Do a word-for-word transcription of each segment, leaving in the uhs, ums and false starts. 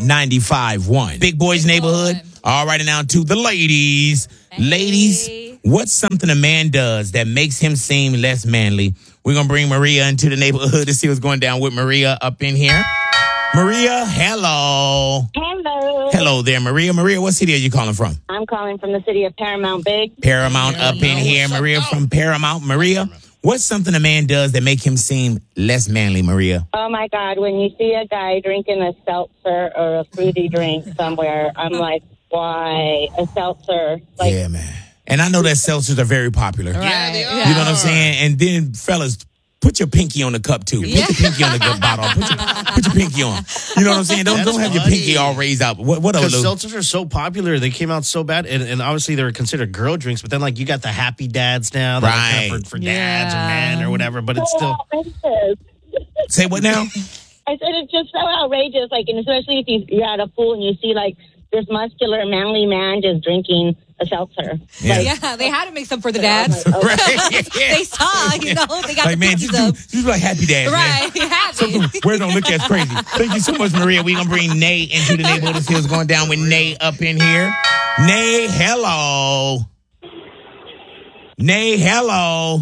ninety-five point one. Big Boys Neighborhood. All right, and now to the ladies. Hey. Ladies, what's something a man does that makes him seem less manly? We're going to bring Maria into the neighborhood to see what's going down with Maria up in here. Maria, hello. Hello. Hello there, Maria. Maria, what city are you calling from? I'm calling from the city of Paramount Big. Paramount up in here. Maria from Paramount. Maria, what's something a man does that make him seem less manly, Maria? Oh, my God. When you see a guy drinking a seltzer or a fruity drink somewhere, I'm like, why? A seltzer? Like, yeah, man. And I know that seltzers are very popular. Right. Yeah, they are. You know what I'm saying? And then, fellas, put your pinky on the cup, too. Put Yeah. your pinky on the cup bottle. Put your, put your pinky on. You know what I'm saying? Don't, That's don't have your funny. pinky all raised out. What, what Because other? seltzers are so popular, they came out so bad, and, and obviously they were considered girl drinks. But then, like, you got the happy dads now, that are kind of Right. for, for dads or Yeah. men or whatever. But it's still, so outrageous. Say what now? I said it's just so outrageous. Like, and especially if you, you're at a pool and you see, like, this muscular, manly man just drinking a seltzer. Yeah. Like, Yeah, they had to make some for the dads. oh, Right. They saw, you know, they got Like, the man, pictures just do, up. just do like happy dads, man. Right, you have Something it. where it don't look as crazy. Thank you so much, Maria. We're going to bring Nay into the neighborhood to see what's going down with Nay up in here. Nay, hello. Nay, hello.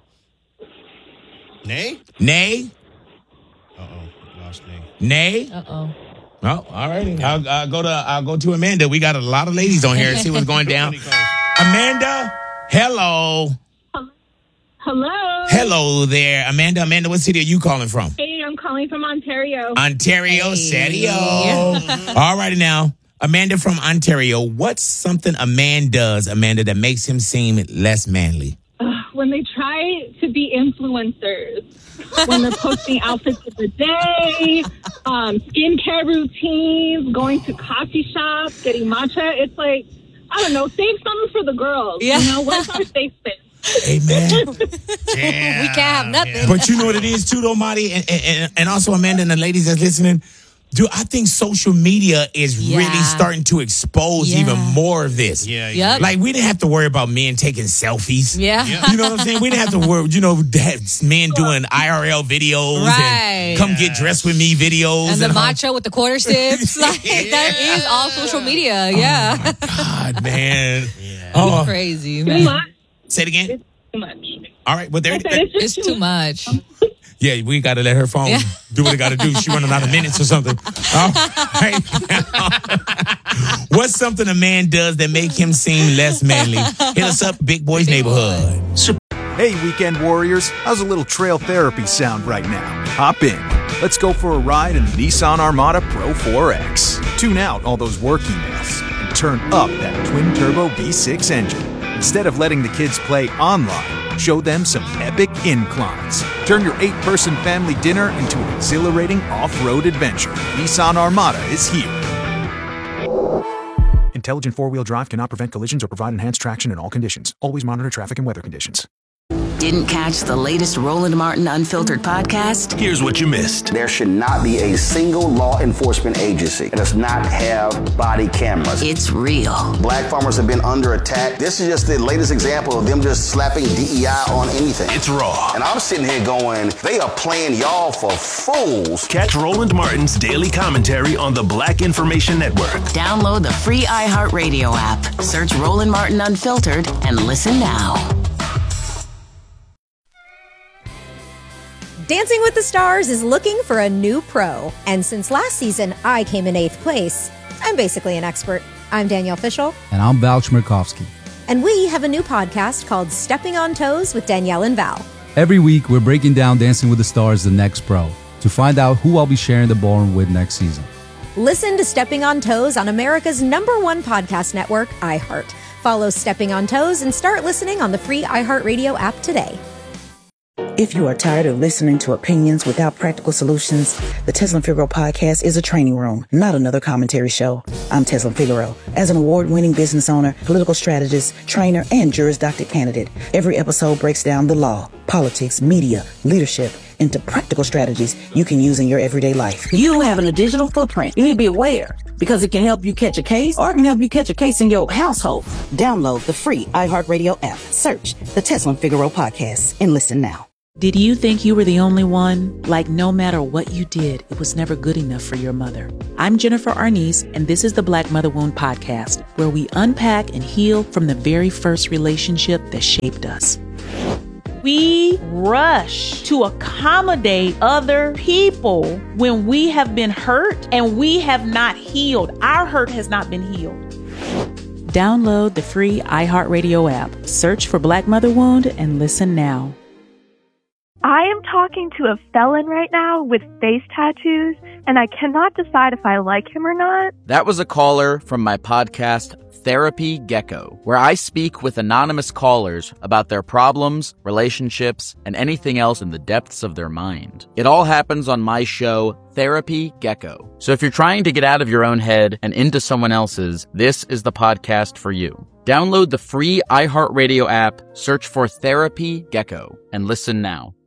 nay? Nay? Uh-oh, lost nay. Nay? Uh-oh. Oh, all righty. I'll, I'll go to I'll go to Amanda. We got a lot of ladies on here and see what's going down. Amanda, hello. Hello. Hello there. Amanda, Amanda, what city are you calling from? Hey, I'm calling from Ontario. Ontario, City. All righty now. Amanda from Ontario, what's something a man does, Amanda, that makes him seem less manly? Ugh, when they try to be influencers, when they're posting outfits of the day, um, skincare routines, going to coffee shops, getting matcha, it's like, I don't know, save something for the girls. Yeah. You know, where's our safe space? Amen. Yeah, We can't have nothing. yeah. But you know what it is too, though, Marty, and, and, and also Amanda and the ladies that's listening. Dude, I think social media is Yeah. really starting to expose Yeah. even more of this. Yeah, Yep. Like, we didn't have to worry about men taking selfies. Yeah. You know what I'm saying? We didn't have to worry, you know, that men doing I R L videos Right. and come get dressed with me videos. And the all- matcha with the quarter sips. Like, that is all social media. Yeah. God, man. Yeah. Oh, Crazy, Too man. much. say it again. Too much. All right. Well, there. I said it's just It's too much. Yeah, we got to let her phone Yeah. do what it got to do. She running out of minutes or something. All right. What's something a man does that make him seem less manly? Hit us up, Big Boys Neighborhood. Hey, weekend warriors, how's a little trail therapy sound right now? Hop in. Let's go for a ride in the Nissan Armada Pro four X. Tune out all those work emails and turn up that twin-turbo V six engine. Instead of letting the kids play online, show them some epic inclines. Turn your eight-person family dinner into an exhilarating off-road adventure. Nissan Armada is here. Intelligent four-wheel drive cannot prevent collisions or provide enhanced traction in all conditions. Always monitor traffic and weather conditions. Didn't catch the latest Roland Martin Unfiltered podcast? Here's what you missed. There should not be a single law enforcement agency that does not have body cameras. It's real. Black farmers have been under attack. This is just the latest example of them just slapping D E I on anything. It's raw. And I'm sitting here going, they are playing y'all for fools. Catch Roland Martin's daily commentary on the Black Information Network. Download the free iHeartRadio app. Search Roland Martin Unfiltered and listen now. Dancing with the Stars is looking for a new pro. And since last season, I came in eighth place. I'm basically an expert. I'm Danielle Fishel. And I'm Val Chmerkovsky. And we have a new podcast called Stepping on Toes with Danielle and Val. Every week, we're breaking down Dancing with the Stars, the next pro, to find out who I'll be sharing the ballroom with next season. Listen to Stepping on Toes on America's number one podcast network, iHeart. Follow Stepping on Toes and start listening on the free iHeartRadio app today. If you are tired of listening to opinions without practical solutions, the Teslin Figaro podcast is a training room, not another commentary show. I'm Teslin Figaro. As an award-winning business owner, political strategist, trainer, and Juris Doctor candidate, every episode breaks down the law, politics, media, leadership, into practical strategies you can use in your everyday life. You having a digital footprint. You need to be aware because it can help you catch a case or it can help you catch a case in your household. Download the free iHeartRadio app. Search the Teslin Figaro podcast and listen now. Did you think you were the only one? Like no matter what you did, it was never good enough for your mother. I'm Jennifer Arnice, and this is the Black Mother Wound Podcast, where we unpack and heal from the very first relationship that shaped us. We rush to accommodate other people when we have been hurt and we have not healed. Our hurt has not been healed. Download the free iHeartRadio app. Search for Black Mother Wound and listen now. I am talking to a felon right now with face tattoos, and I cannot decide if I like him or not. That was a caller from my podcast, Therapy Gecko, where I speak with anonymous callers about their problems, relationships, and anything else in the depths of their mind. It all happens on my show, Therapy Gecko. So if you're trying to get out of your own head and into someone else's, this is the podcast for you. Download the free iHeartRadio app, search for Therapy Gecko, and listen now.